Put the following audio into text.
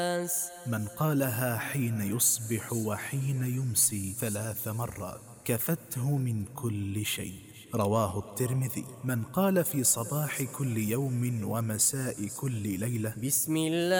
من قالها حين يصبح وحين يمسي 3 مرات كفته من كل شيء. رواه الترمذي. من قال في صباح كل يوم ومساء كل ليلة: بسم الله